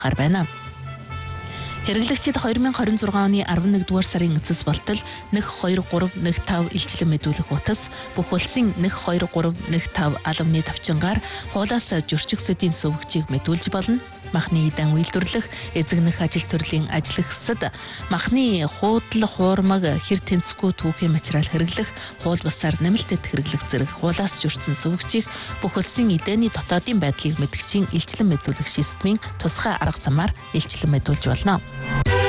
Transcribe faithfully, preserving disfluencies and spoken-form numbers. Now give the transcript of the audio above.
гар байна. Хэрэглэгчид two thousand twenty-six оны eleven-р сарын эцэс болтол one two three one five илчлэн мэдүүлэх утас бүх улсын one two three one five албаны тавчингаар хуулаас зөрчигсөдийн сувгчийг мэдүүлж болно. Махны эдэн үйлдвэрлэх, эзэгнэх ажил төрлийн ажиллагчид махны хуудлах хуурмаг хэр тэнцэхгүй түүхийн материал хэрэглэх, хуул бусаар нэмэлтэд хэрэглэх зэрэг хуулаас зөрчсөн сувгчийг бүх улсын эдэний дотоодын байдлыг мэдгчийн илчлэн мэдүүлэх системийн тусгай арга замаар илчлэн мэдүүлж болно.